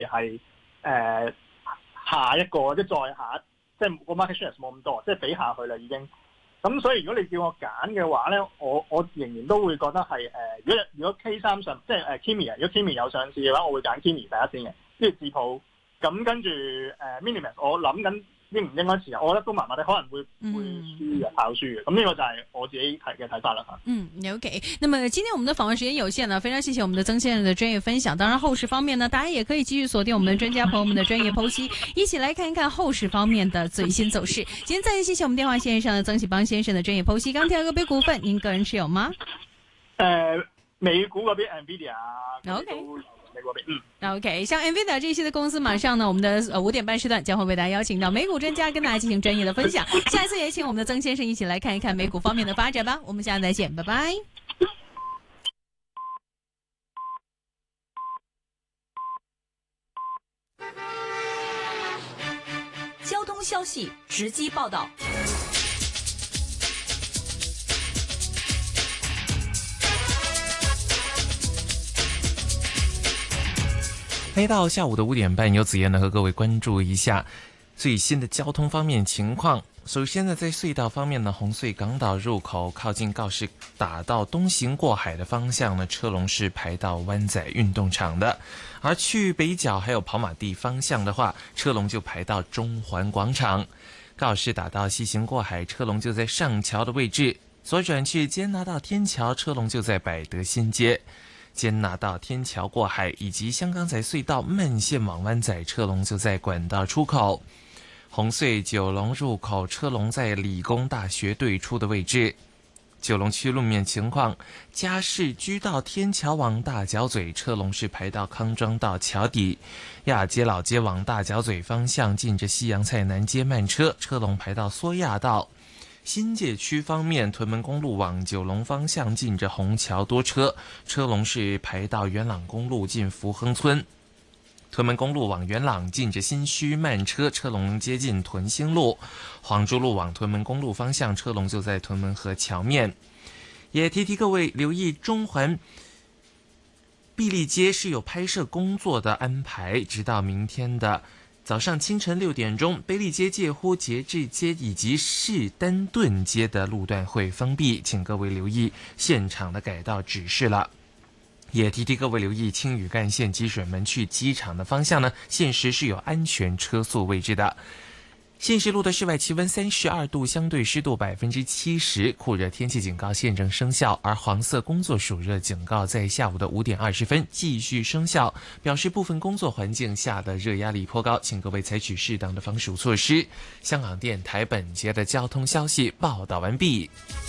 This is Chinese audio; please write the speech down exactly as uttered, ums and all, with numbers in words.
係誒、呃、下一個即係再下一，即係個 market share 冇咁多，即係比下去啦已經。咁所以如果你叫我揀嘅話咧，我我仍然都會覺得係誒、呃，如果如果 K 三上即係誒 Kimi 啊，如果 Kimi 有上市嘅話，我會揀 Kimi 第一線嘅，跟住智普，咁跟住誒 Minimax，我諗緊應唔應該持有，我覺得都麻麻地，可能會會輸嘅，跑輸嘅。咁呢個就係我自己提嘅睇法啦嚇。 嗯 ，OK。那麼今天我們的訪問時間有限呢，非常謝謝我們的曾先生的專業分享。當然後市方面呢，大家也可以繼續鎖定我們的專家朋友們的專業剖析，一起來看一看後市方面的最新走勢。今天再次謝謝我們電話線上的曾啟邦先生的專業剖析。鋼鐵個別股份，您個人持有嗎？ 誒、呃，美股嗰邊 Nvidia。 OK。 嗯 ，OK， 像 Nvidia 這些的公司，馬上呢，我們的呃五點半時段將會為大家邀請到美股專家跟大家進行專業的分享。下一次也請我們的曾先生一起來看一看美股方面的發展吧。我們下次再見，拜拜。 交通消息直擊報道。 來到下午的五點半，由子燕呢和各位關注一下最新的交通方面情況。首先呢，在隧道方面呢，紅隧港島入口靠近告士打道東行過海的方向呢，車龍是排到灣仔運動場的；而去北角還有跑馬地方向的話，車龍就排到中環廣場。告士打道西行過海，車龍就在上橋的位置；左轉去堅拿道天橋，車龍就在百德新街。堅拿道天橋過海以及香港仔隧道慢線往灣仔，車龍就在管道出口。紅隧九龍入口車龍在理工大學對出的位置。九龍區路面情況，嘉士居道天橋往大角咀，車龍是排到康莊道橋底。亞皆老街往大角咀方向，近着西洋菜南街慢車，車龍排到蘇亞道。新界區方面，屯門公路往九龍方向近着虹橋多車，車龍是排到元朗公路近福亨村。屯門公路往元朗近着新墟慢車，車龍接近屯興路。黃竹路往屯門公路方向，車龍就在屯門河橋面。也提提各位留意，中環碧麗街是有拍攝工作的安排，直到明天的早上清晨六點鐘，卑利街、介乎節制街以及士丹頓街的路段會封閉，請各位留意現場的改道指示了。也提提各位留意，青嶼幹線積水門去機場的方向呢，現時是有安全車速位置的。現時路的室外氣溫三十二度，相對濕度百分之七十，酷熱天氣警告現正生效，而黃色工作暑熱警告在下午的五點二十分繼續生效，表示部分工作環境下的熱壓力頗高，請各位採取適當的防暑措施。香港電台本節的交通消息報道完畢。